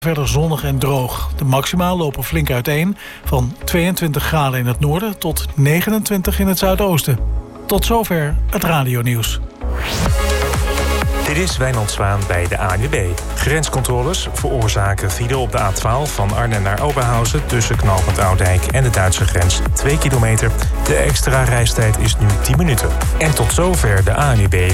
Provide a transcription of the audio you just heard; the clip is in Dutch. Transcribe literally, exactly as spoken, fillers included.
Verder zonnig en droog. De maxima lopen flink uiteen. Van tweeëntwintig graden in het noorden tot negenentwintig in het zuidoosten. Tot zover het radionieuws. Dit is Wijnand Zwaan bij de A N W B. Grenscontroles veroorzaken file op de A twaalf van Arnhem naar Oberhausen tussen knooppunt Oudijk en de Duitse grens twee kilometer. De extra reistijd is nu tien minuten. En tot zover de A N W B